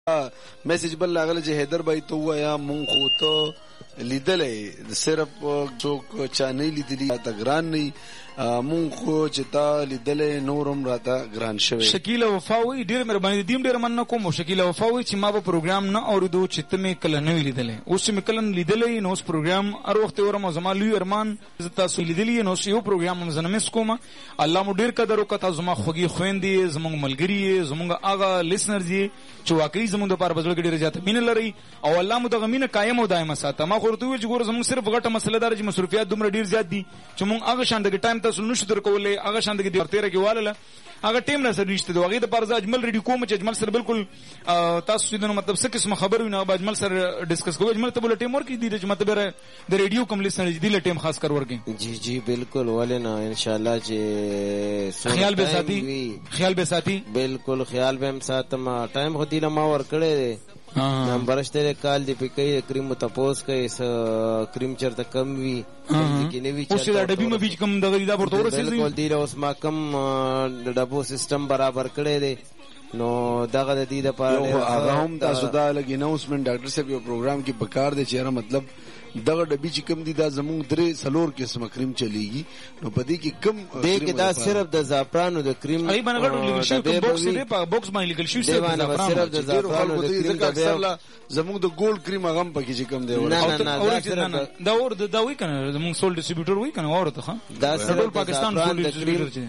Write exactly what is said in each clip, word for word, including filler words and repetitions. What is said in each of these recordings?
میسج بل لاغله چې حیدر بھائی ته وایا مونږ خو ته لیدلې صرف څوک چا نه لیدلی تا ګران نه مونږ خو چې تا لیدلې نورم راته ګران شوی. شکیل وفاوی ډیر مهرباني دیم ډیر مننه کوم. شکیل وفاوی چې ما په پروګرام نه اوریدو چې ته مې کله نه لیدلې، اوس چې مې کله لیدلې نو اوس پروګرام هر وخت ورم زما لوی ارمان تاسو لیدلې نو یو پروګرام هم زنه مس کوم. الله مو ډیر قدر وکړه، زما خوږی خويندې زموږ ملګری زموږ هغه لیسنرز دي چې واقعي زموږ د پاره بزړه ډیره زیاته مینه لري او الله مو دغه مینه قائم او دائمه ساته. ما خو ورته ویل چې ګوره زموږ صرف غټه مسله دار چې مصروفیات دومره ډیر زیات دي چې مونږ هغه شان د ټایم تاسو نشو درکولې، هغه شان د ډیرتره کې واله هغه ټیم نه سره نشته. دغه د پرځ اجمل ریډي کوم چې اجمل سره بالکل تاسو دې نو مطلب څه قسم خبر وینه به اجمل سره ډیسکس کوو. اجمل ته بل ټیم ورکی دي چې مطلب د ریډیو کوم لیسنر دي له ټیم خاص کر ورکی. جی جی بالکل ولنا ان شاء الله چې خیال به ساتي خیال به ساتي بالکل خیال به هم ساتم. ټایم هدي له ما ور کړې نمبر شته کال دی پکې کریم تپوس کوي س کریم چرته کم وی کې نوی چرته اوس دا ډبی مې بیچ کم دغه دا ورته ورسېږي بالکل دی اوس ما کم ډبو سیستم برابر کړی دی نو دغه د دې لپاره هغه هم تاسو دا لګی اناونسمنت ډاکټر صاحب یو پروګرام کې پکار دی چې مطلب دغه ډبی چې کم دي دا زموږ درې سلور قسمه کریم چلیږي نو پدې کې کم دې کې دا صرف د زعفرانو د کریم ای باندې غړ لیکل شوی په باکس دی په باکس باندې لیکل شوی صرف د زعفرانو د کریم د اکثر زموږ د ګولډ کریم هغه پکې چې کم دی نه نه دا اور دا وی کنه زموږ سول ډیسټریبیوټر وی کنه اورته ښه دا صرف پاکستان سول ډیسټریبیوټر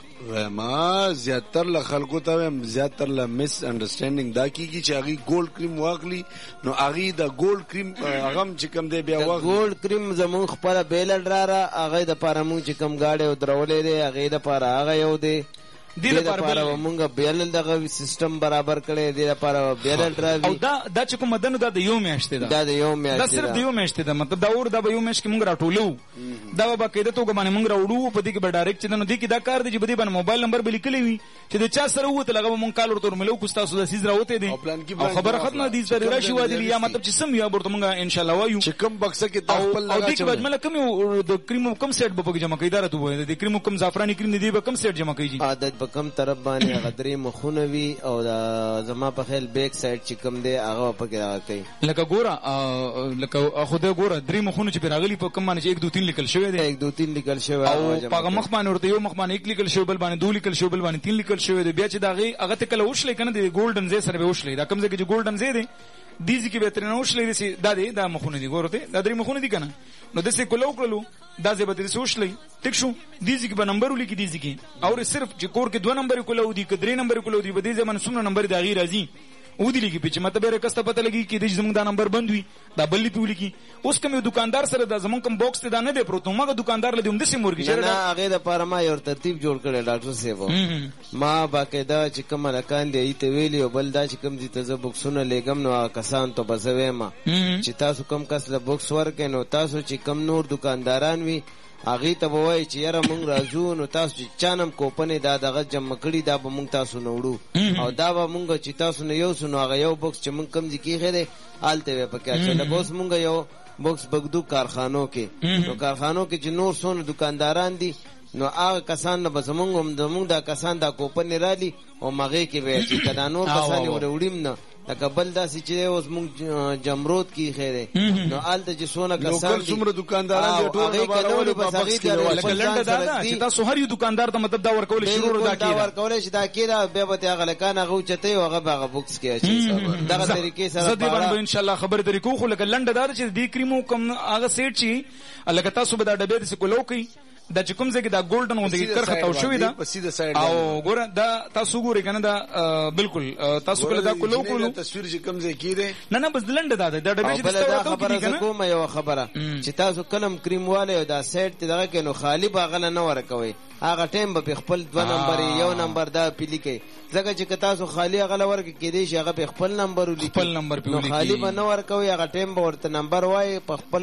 ما زیاتر له خلکو ته زیاتر له مس انډرستانډینګ دا کیږي چې هغه ګولډ کریم واخلي نو هغه د ګولډ کریم هغه چې کم دی بیا واخلي. ګولډ کریم زمون خپل بیل ډراره هغه د پاره مونږ چې کم گاډي درولې دی هغه د پاره هغه یو دی دې لپاره مونږ بیل دغه سیستم برابر کړی دی لپاره بیل ډرایو او دا د چې کوم مدن دا د یو میاشتې ده دا د یو میاشتې دا صرف د یو میاشتې ده مطلب دا اور دا به یو میاشت کې مونږ راټولو دا به باقاعده توګه باندې مونږ راوړو په دې کې به ډایرکټ چې نو دې کې دا کار دی چې بده باندې موبایل نمبر به لیکلی وي چې د چا سره وته لګو مونږ کال ورته ملو کو تاسو د سیز راوته دي او خبره ختمه دي سره راشي وادي یا مطلب چې سم یا ورته مونږ ان شاء الله وایو چې کوم بکسه کې خپل لګا او دې کې بدمله کوم د کریم کوم سیټ به پکې جمع کیدار ته وای د کریم کوم زعفرانی کریم دی به کوم سیټ جمع کیږي عادت به کم طرف باندې غدري مخونه وی او دا زما په خیال بیک سایډ چې کوم دی هغه پکې راکې لکه ګوره لکه خو دې ګوره درې مخونه چې راغلي په کوم باندې چې یک دو تین لیکل شوی دی یک دو تین لیکل شوی او هغه مخ باندې ورته یو مخ باندې یک لیکل شوی بل باندې دوه لیکل شوی بل باندې تین لیکل شوی دی بیا چې دا هغه ته کله وشلې کنه د ګولډن زې سره به وشلې دا کوم ځای کې چې ګولډن زې دی دیږي کې به تر نه وشلې دي دا دی دا مخونه دي ګورته دا درې مخونه دي کنه نو د څه کولو کولو دا زه به تر څه وشلې ټیک شو دیږي کې به نمبر ولیکي دیږي کې او صرف چې کور کې دوه نمبر کولو دي که درې نمبر کولو دي به دې زمون څومره نمبر دی غیر راځي او دی لګي په مته به کسته پته لګي کې د زمونږ دا نمبر بند وي دا بلې په ولیکي اوس کوم دکاندار سره دا زمونږ کوم باکس ته دا نه دی پروت مګه دکاندار لدی هم د سیمورګي چې نه هغه د پاره ما یو ترتیب جوړ کړی ډاکټر صاحب ما باقاعده چې کوم لکان دی ایته ویلی او بل دا چې کوم دي ته ز بوکسونه لګم نو کسان ته بسوي ما چې تاسو کوم کس له بوکس ورکې نو تاسو چې کوم نور دکانداران وي هغه ته وای چې یاره مونږ راځو نو تاسو چې چانم کوپنې دا دغه جمع کړي دا به مونږ تاسو نوړو او دا به مونږ چې تاسو نه یو سنو هغه یو بوکس چې مونږ کم ځکه خېره آلته په کې اچھا بوس مونږ یو بوکس بغدو کارخانو کې نو کارخانو کې چې نور سونه دکانداران دي نو هغه کسان نه بسمونږ هم زمونږ دا کسان دا کوپنې رالي او مغه کې به چې کدا نور کسان وروړیم نه لکه بل داسې چې اوس مونږ جمرود کی خیره نو آلته چې سونه کسان دي څومره دکانداران دي ټول نه بارول په هغه کې لکه لنډه دا چې تاسو هر یو دکاندار ته مطلب دا ورکول شروع دا کیږي دا ورکول شي دا کیدا به به هغه لکان هغه چته او هغه هغه بوکس کې اچي دغه طریقې سره زه دې باندې ان شاء الله خبر طریقو خو لکه لنډه دا چې دې کریمو کم هغه سیټ شي لکه تاسو به دا ډبې د سکولو کوي دا چې کوم ځای کې دا ګولډن غوندې کرخه تاو شوې ده او ګوره دا تاسو ګورئ کنه دا بالکل تاسو کله دا کولو کولو تصویر چې کوم ځای کې ده نه نه بس لنډه دا دا ډبې چې تاسو خبره کوم یو خبره چې تاسو کلم کریم والے دا سیټ دغه کې نو خالی باغله نه ورکوي هغه ټیم به خپل دوه نمبر یو نمبر دا پیلی کوي ځکه چې تاسو خالی غله ورک کې دي چې هغه په خپل نمبر ولیکي خپل نمبر په ولیکي خالی به نه ورکوي هغه ټیم به ورته نمبر وای په خپل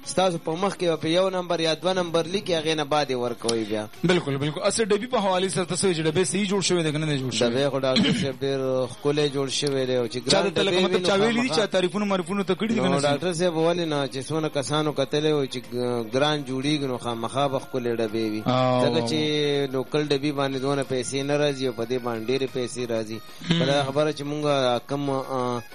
ستاسو په مخ کې په یو نمبر یا دوه نمبر لیکي هغه نه بعد ورکوي بیا. بالکل بالکل. اصل ډبي په حواله سره تاسو چې ډبي صحیح جوړ شوی دی کنه نه جوړ شوی ډبي خو ډاکټر صاحب ډېر خپل جوړ شوی دی او چې ګران ډبي مطلب چا ویلي چې تعریفونه معرفونه ته کړی دي کنه ډاکټر صاحب ولې نه چې څونه کسانو کتلې او چې ګران جوړیږي نو خامخا به خپل ډبي وي ځکه چې لوکل ډبي باندې دونه پیسې نه راځي او په دې باندې ډېرې پیسې راځي. بل خبره چې مونږه کم